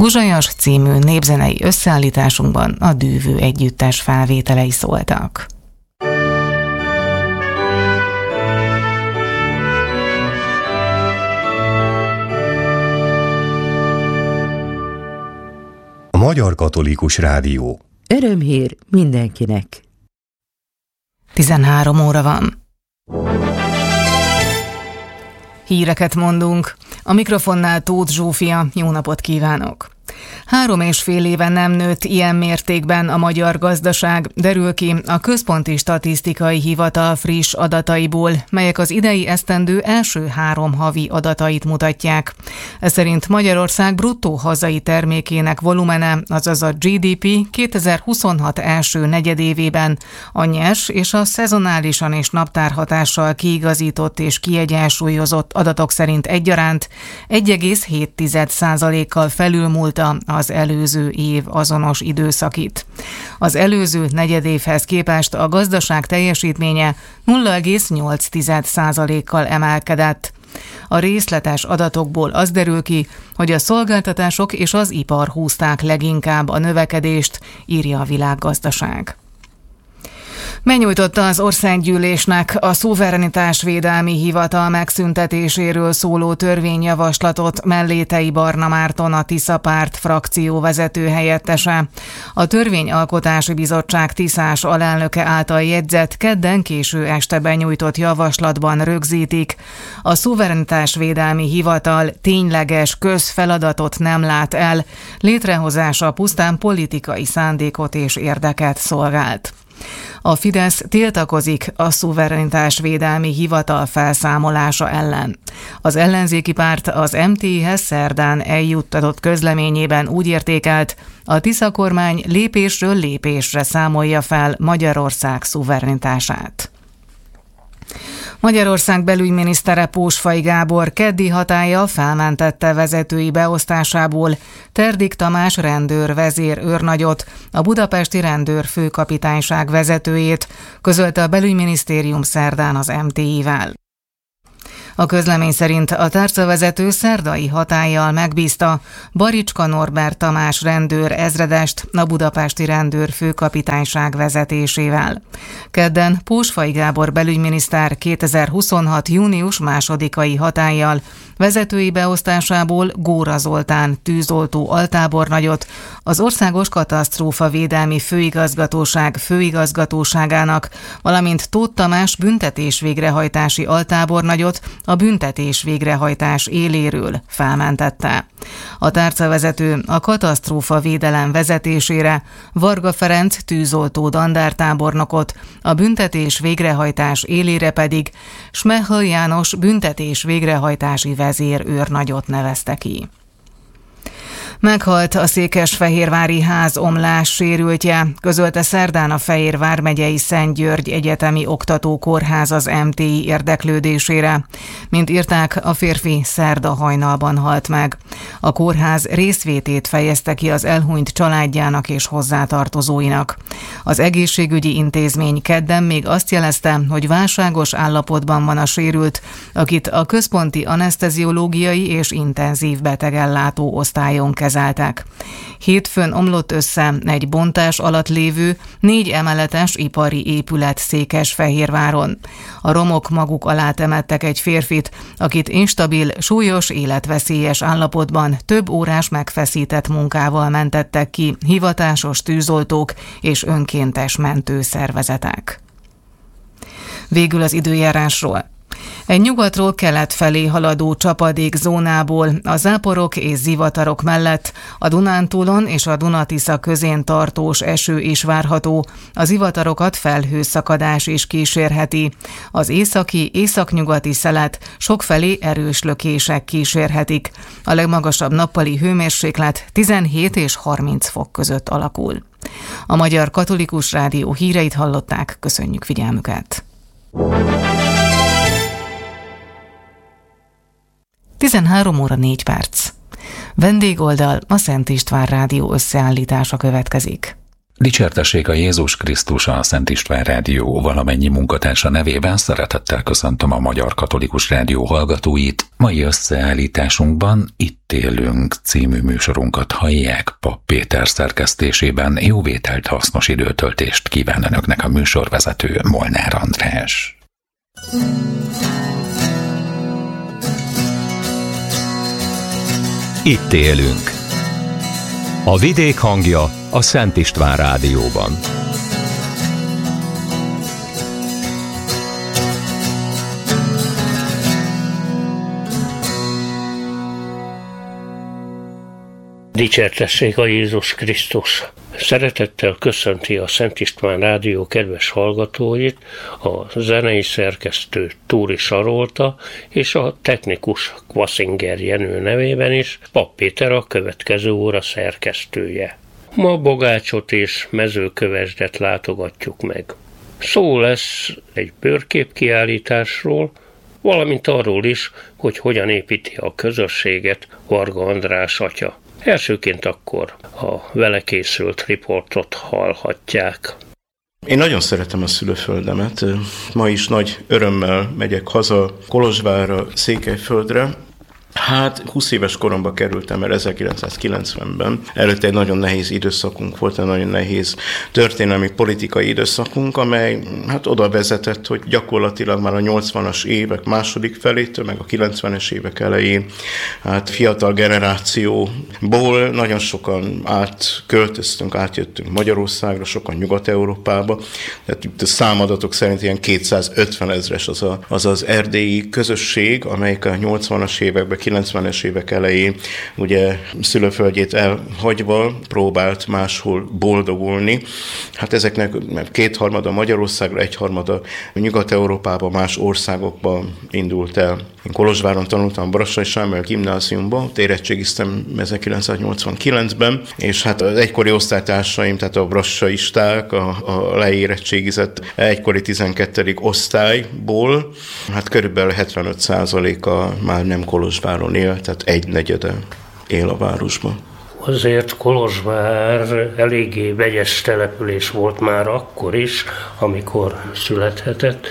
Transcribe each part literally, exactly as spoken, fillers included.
Guzsajas című népzenei összeállításunkban a Dűvő együttes felvételei szóltak. A Magyar Katolikus Rádió. Örömhír mindenkinek. tizenhárom óra van. Híreket mondunk. A mikrofonnál Tóth Zsófia, jó napot kívánok! Három és fél éve nem nőtt ilyen mértékben a magyar gazdaság, derül ki a Központi Statisztikai Hivatal friss adataiból, melyek az idei esztendő első három havi adatait mutatják. Ez szerint Magyarország bruttó hazai termékének volumene, azaz a gé dé pé kétezer-huszonhat első negyedévében a nyers és a szezonálisan és naptárhatással kiigazított és kiegyensúlyozott adatok szerint egyaránt egy egész hét százalékkal felülmúlta az előző év azonos időszakit. Az előző negyedévhez képest a gazdaság teljesítménye nulla egész nyolc százalékkal emelkedett. A részletes adatokból az derül ki, hogy a szolgáltatások és az ipar húzták leginkább a növekedést, írja a Világgazdaság. Benyújtotta az Országgyűlésnek a Szuverenitásvédelmi Hivatal megszüntetéséről szóló törvényjavaslatot Mellétei Barna Márton, a Tisza Párt frakcióvezető helyettese. A Törvényalkotási Bizottság tiszás alelnöke által jegyzett, kedden késő este benyújtott javaslatban rögzítik: a Szuverenitásvédelmi Hivatal tényleges közfeladatot nem lát el, létrehozása pusztán politikai szándékot és érdeket szolgált. A Fidesz tiltakozik a Szuverenitásvédelmi Hivatal felszámolása ellen. Az ellenzéki párt az em té i-hez szerdán eljuttatott közleményében úgy értékelt, a Tisza kormány lépésről lépésre számolja fel Magyarország szuverenitását. Magyarország belügyminisztere Pósfai Gábor keddi hatállyal felmentette vezetői beosztásából Terdik Tamás rendőrvezér őrnagyot, a budapesti rendőrfőkapitányság vezetőjét, közölte a belügyminisztérium szerdán az em té i-vel. A közlemény szerint a tárcavezető szerdai hatállyal megbízta Baricska Norbert Tamás rendőr ezredest a budapesti rendőrfőkapitányság vezetésével. Kedden Pósfai Gábor belügyminiszter kétezer-huszonhat június másodikai hatállyal vezetői beosztásából Góra Zoltán tűzoltó altábornagyot az Országos Katasztrófavédelmi Főigazgatóság főigazgatóságának, valamint Tóth Tamás büntetés végrehajtási altábornagyot a büntetés végrehajtás éléről felmentette. A tárcavezető a katasztrófavédelem vezetésére Varga Ferenc tűzoltó dandártábornokot, a büntetés végrehajtás élére pedig Smehl János büntetés végrehajtási vezér őrnagyot nevezte ki. Meghalt a székesfehérvári házomlás sérültje, közölte szerdán a Fejér vármegyei Szent György Egyetemi Oktatókórház az em té i érdeklődésére. Mint írták, a férfi szerda hajnalban halt meg. A kórház részvétét fejezte ki az elhunyt családjának és hozzátartozóinak. Az egészségügyi intézmény kedden még azt jelezte, hogy válságos állapotban van a sérült, akit a központi aneszteziológiai és intenzív betegellátó osztályon kezeltek. Hétfőn omlott össze egy bontás alatt lévő négy emeletes ipari épület Székesfehérváron. A romok maguk alá temettek egy férfit, akit instabil, súlyos, életveszélyes állapotban több órás megfeszített munkával mentettek ki hivatásos tűzoltók és önkéntes mentőszervezetek. Végül az időjárásról. Egy nyugatról kelet felé haladó csapadék zónából a záporok és zivatarok mellett a Dunántúlon és a Duna-Tisza közén tartós eső is várható, a zivatarokat felhőszakadás is kísérheti. Az északi, északnyugati szelet sokfelé erős lökések kísérhetik. A legmagasabb nappali hőmérséklet tizenhét és harminc fok között alakul. A Magyar Katolikus Rádió híreit hallották, köszönjük figyelmüket! tizenhárom óra négy perc. Vendégoldal, a Szent István Rádió összeállítása következik. Dicsértessék a Jézus Krisztus, a Szent István Rádió valamennyi munkatársa nevében szeretettel köszöntöm a Magyar Katolikus Rádió hallgatóit. Mai összeállításunkban Itt élünk című műsorunkat hallják Papp Péter szerkesztésében. Jó vételt, hasznos időtöltést kíván önöknek a műsorvezető Molnár András. Itt élünk. A vidék hangja a Szent István Rádióban. Dicsértessék a Jézus Krisztus! Szeretettel köszönti a Szent István Rádió kedves hallgatóit a zenei szerkesztő Túri Sarolta és a technikus Kvaszinger Jenő nevében is Papp Péter a következő óra szerkesztője. Ma Bogácsot és Mezőkövesdet látogatjuk meg. Szó lesz egy bőrképkiállításról, valamint arról is, hogy hogyan építi a közösséget Varga András atya. Elsőként akkor a vele készült riportot hallhatják. Én nagyon szeretem a szülőföldemet. Ma is nagy örömmel megyek haza Kolozsvárra, Székelyföldre. Hát húsz éves koromban kerültem el ezerkilencszázkilencvenben. Előtte egy nagyon nehéz időszakunk volt, egy nagyon nehéz történelmi politikai időszakunk, amely hát oda vezetett, hogy gyakorlatilag már a nyolcvanas évek második felétől, meg a kilencvenes évek elején hát fiatal generációból nagyon sokan átköltöztünk, átjöttünk Magyarországra, sokan Nyugat-Európába. Tehát itt a számadatok szerint ilyen kétszázötven ezres az, a, az az erdélyi közösség, amelyik a nyolcvanas években, kilencvenes évek elején ugye szülőföldjét elhagyva próbált máshol boldogulni. Hát ezeknek kétharmada Magyarországra, egyharmada Nyugat-Európába, más országokba indult el. Én Kolozsváron tanultam a Brassai Sámuel gimnáziumban, érettségiztem ezerkilencszáznyolcvankilencben, és hát az egykori osztálytársaim, tehát a brassaisták, a, a leérettségizett egykori tizenkettedik osztályból, hát körülbelül hetvenöt százaléka már nem Kolozsváron él, tehát egy negyede él a városban. Azért Kolozsvár eléggé vegyes település volt már akkor is, amikor születhetett,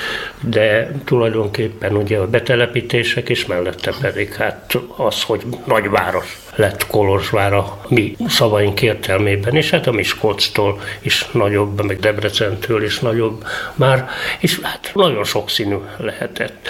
de tulajdonképpen ugye a betelepítések is mellette pedig hát az, hogy nagyváros lett Kolozsvár a mi szavaink értelmében, és hát a Miskolctól is nagyobb, meg Debrecentől is nagyobb már, és hát nagyon sokszínű lehetett.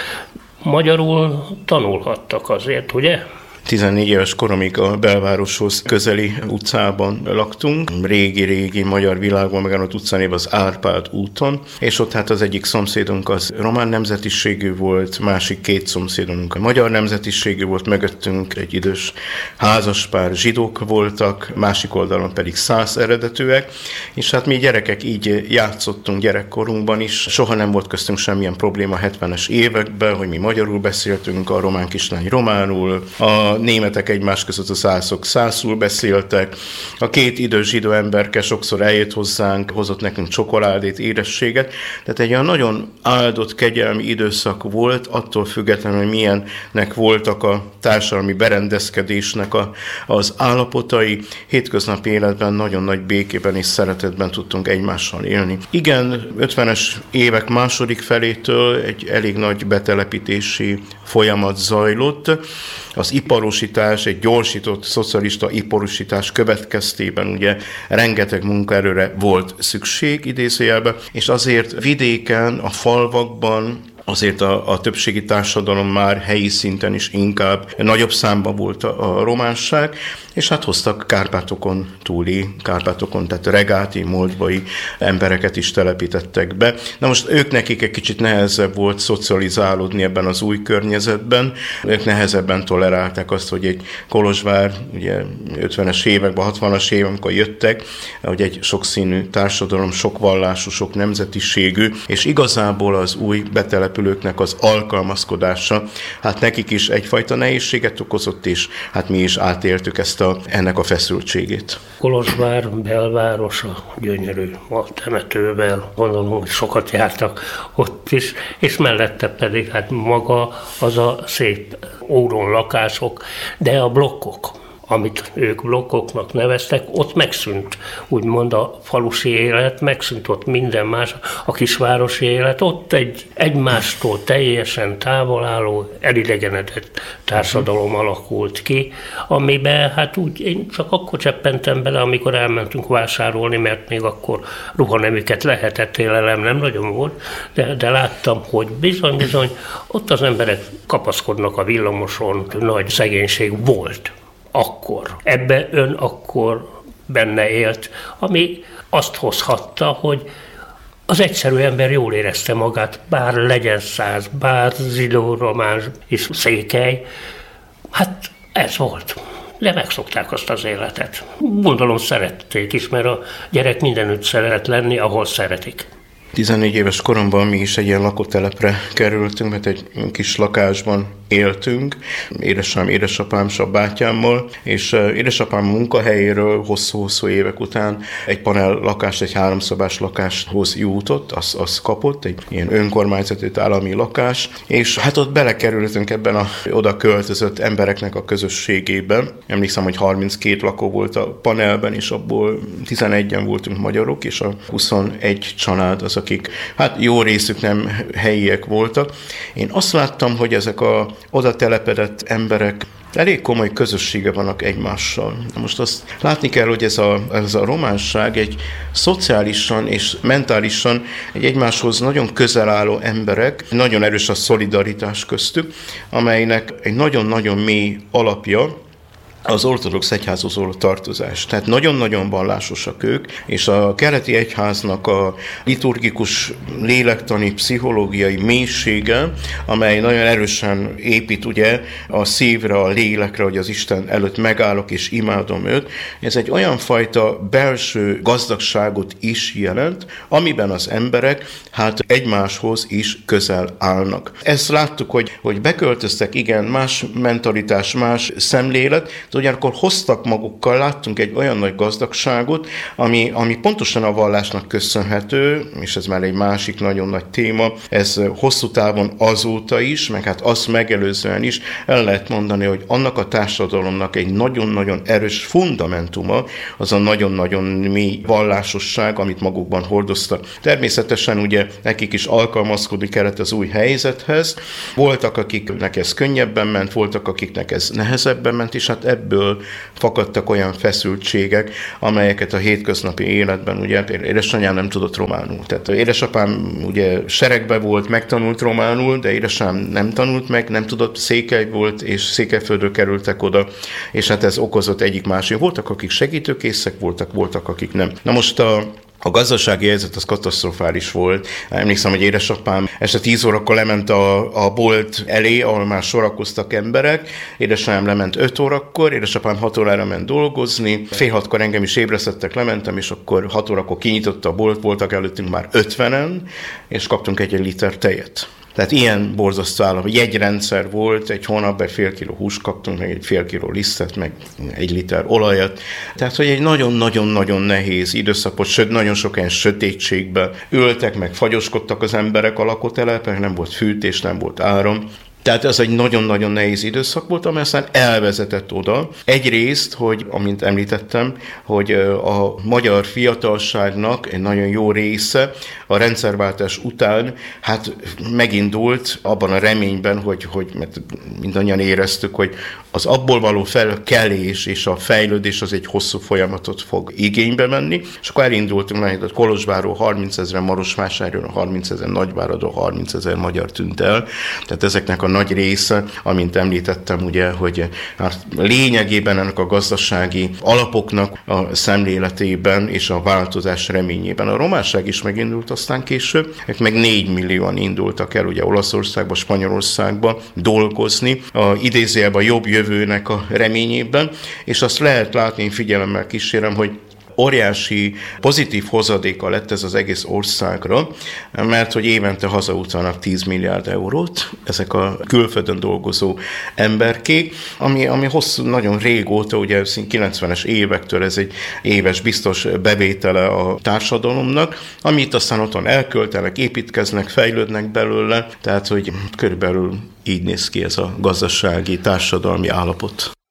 Magyarul tanulhattak azért, ugye? tizennégy éves koromig a belvároshoz közeli utcában laktunk, régi-régi magyar világban, meg ott utcanév az Árpád úton, és ott hát az egyik szomszédunk az román nemzetiségű volt, másik két szomszédunk a magyar nemzetiségű volt, mögöttünk egy idős házaspár zsidók voltak, másik oldalon pedig szász eredetűek, és hát mi gyerekek így játszottunk gyerekkorunkban is, soha nem volt köztünk semmilyen probléma hetvenes években, hogy mi magyarul beszéltünk, a román kislány románul, a A németek egymás között a szászok szászul beszéltek. A két idős zsidó emberke sokszor eljött hozzánk, hozott nekünk csokoládét, édességet. Tehát egy olyan nagyon áldott, kegyelmi időszak volt, attól függetlenül, hogy milyennek voltak a társadalmi berendezkedésnek a, az állapotai. Hétköznapi életben nagyon nagy békében és szeretetben tudtunk egymással élni. Igen, ötvenes évek második felétől egy elég nagy betelepítési folyamat zajlott. Az iparosítás, egy gyorsított szocialista iparosítás következtében ugye rengeteg munkaerőre volt szükség idézőjelben, és azért vidéken, a falvakban azért a, a többségi társadalom már helyi szinten is inkább nagyobb számban volt a, a románság, és hát hoztak Kárpátokon túli, Kárpátokon, tehát regáti, moldvai embereket is telepítettek be. Na most ők nekik egy kicsit nehezebb volt szocializálódni ebben az új környezetben, ők nehezebben tolerálták azt, hogy egy Kolozsvár, ugye ötvenes években, hatvanas években, amikor jöttek, hogy egy sokszínű társadalom, sok vallású, sok nemzetiségű, és igazából az új betelepülőknek az alkalmazkodása, hát nekik is egyfajta nehézséget okozott, és hát mi is átéltük ezt a, ennek a feszültségét. Kolozsvár belvárosa gyönyörű, a temetővel, gondolom, hogy sokat jártak ott is, és mellette pedig hát maga az a szép óron lakások, de a blokkok. amit ők blokkoknak neveztek, ott megszűnt, úgymond a falusi élet, megszűnt ott minden más, a kisvárosi élet, ott egy egymástól teljesen távol álló, elidegenedett társadalom alakult ki, amiben hát úgy én csak akkor cseppentem bele, amikor elmentünk vásárolni, mert még akkor ruhaneműket lehetett, élelem nem nagyon volt, de, de láttam, hogy bizony-bizony ott az emberek kapaszkodnak a villamoson, nagy szegénység volt. Akkor. Ebbe ön akkor benne élt, ami azt hozhatta, hogy az egyszerű ember jól érezte magát, bár legyen száz, bár zsidó, román és székely. Hát ez volt. De megszokták azt az életet. Gondolom szerették is, mert a gyerek mindenütt szeret lenni, ahol szeretik. tizennégy éves koromban mi is egy ilyen lakótelepre kerültünk, mert egy kis lakásban éltünk, édesem, édesapám, bátyámmal, és édesapám munkahelyéről hosszú-hosszú évek után egy panel lakást, egy háromszobás lakáshoz jutott, azt az kapott, egy ilyen önkormányzati állami lakás, és hát ott belekerültünk ebben a oda költözött embereknek a közösségében. Emlékszem, hogy harminckét lakó volt a panelben, és abból tizenegyen voltunk magyarok, és a huszonegy család az, akik hát jó részük nem helyiek voltak. Én azt láttam, hogy ezek a oda telepedett emberek elég komoly közössége vannak egymással. Most azt látni kell, hogy ez a, ez a románság egy szociálisan és mentálisan egy egymáshoz nagyon közel álló emberek, nagyon erős a szolidaritás köztük, amelynek egy nagyon-nagyon mély alapja az ortodox egyházhoz való tartozás. Tehát nagyon-nagyon vallásosak ők, és a keleti egyháznak a liturgikus, lélektani, pszichológiai mélysége, amely nagyon erősen épít ugye a szívre, a lélekre, hogy az Isten előtt megállok és imádom őt, ez egy olyan fajta belső gazdagságot is jelent, amiben az emberek hát egymáshoz is közel állnak. Ezt láttuk, hogy, hogy beköltöztek, igen, más mentalitás, más szemlélet, de ugyanakkor hoztak magukkal, láttunk egy olyan nagy gazdagságot, ami, ami pontosan a vallásnak köszönhető, és ez már egy másik nagyon nagy téma, ez hosszú távon azóta is, meg hát azt megelőzően is el lehet mondani, hogy annak a társadalomnak egy nagyon-nagyon erős fundamentuma, az a nagyon-nagyon mély vallásosság, amit magukban hordoztak. Természetesen ugye nekik is alkalmazkodni kellett az új helyzethez. Voltak, akiknek ez könnyebben ment, voltak, akiknek ez nehezebben ment, és hát ebből fakadtak olyan feszültségek, amelyeket a hétköznapi életben, ugye édesanyám nem tudott románul. Tehát édesapám ugye seregbe volt, megtanult románul, de édesanyám nem tanult meg, nem tudott, Székely volt, és Székelyföldről kerültek oda, és hát ez okozott egyik másik. Voltak, akik segítőkészek voltak, voltak, akik nem. Na most a A gazdasági helyzet az katasztrofális volt. Emlékszem, hogy édesapám este tíz órakor lement a, a bolt elé, ahol már sorakoztak emberek. Édesanyám lement öt órakor, édesapám hat órára ment dolgozni. Fél hatkor engem is ébresztettek, lementem, és akkor hat órakor kinyitotta a bolt, voltak előttünk már ötvenen, és kaptunk egy, egy liter tejet. Tehát ilyen borzasztó állam, jegyrendszer volt, egy hónapban fél kiló húst kaptunk, meg egy fél kiló lisztet, meg egy liter olajat. Tehát, hogy egy nagyon-nagyon-nagyon nehéz időszakot, sőt, nagyon sok ilyen sötétségben ültek, meg fagyoskodtak az emberek a lakótelepen, nem volt fűtés, nem volt áram. Tehát ez egy nagyon-nagyon nehéz időszak volt, amely aztán elvezetett oda. Egyrészt, hogy, amint említettem, hogy a magyar fiatalságnak egy nagyon jó része a rendszerváltás után hát megindult abban a reményben, hogy, hogy mert mindannyian éreztük, hogy az abból való felkelés és a fejlődés az egy hosszú folyamatot fog igénybe menni, és akkor elindultunk, hogy Kolozsvárról harmincezren, Marosvásárról harmincezer, Nagyváradról harmincezer magyar tűnt el. Tehát ezeknek a nagy része, amint említettem, ugye, hogy hát lényegében ennek a gazdasági alapoknak a szemléletében és a változás reményében. A románság is megindult aztán később, meg négy millióan indultak el ugye Olaszországba, Spanyolországba dolgozni, a idézőjelben jobb jövőnek a reményében, és azt lehet látni, én figyelemmel kísérem, hogy óriási pozitív hozadéka lett ez az egész országra, mert hogy évente hazautalnak tíz milliárd eurót ezek a külföldön dolgozó emberkék, ami, ami hosszú, nagyon régóta, ugye kilencvenes évektől ez egy éves biztos bevétele a társadalomnak, amit aztán otthon elköltenek, építkeznek, fejlődnek belőle, tehát hogy körülbelül így néz ki ez a gazdasági, társadalmi állapot.